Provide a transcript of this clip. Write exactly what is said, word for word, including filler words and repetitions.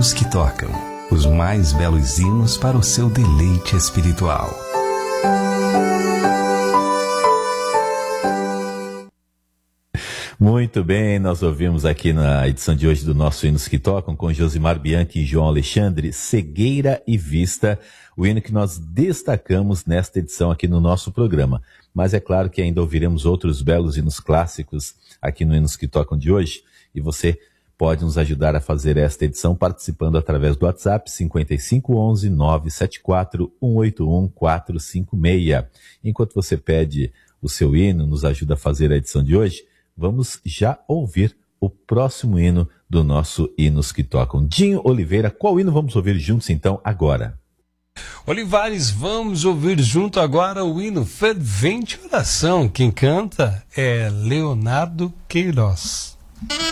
Hinos que Tocam, os mais belos hinos para o seu deleite espiritual. Muito bem, nós ouvimos aqui na edição de hoje do nosso Hinos que Tocam, com Josimar Bianchi e João Alexandre, Cegueira e Vista, o hino que nós destacamos nesta edição aqui no nosso programa. Mas é claro que ainda ouviremos outros belos hinos clássicos aqui no Hinos que Tocam de hoje, e você pode nos ajudar a fazer esta edição participando através do WhatsApp cinco cinco um um, nove sete quatro, um oito um, quatro cinco seis. Enquanto você pede o seu hino, nos ajuda a fazer a edição de hoje, vamos já ouvir o próximo hino do nosso Hinos que Tocam. Dinho Oliveira, qual hino vamos ouvir juntos então agora? Olivares, vamos ouvir junto agora o hino Fervente Oração. Quem canta é Leonardo Queiroz.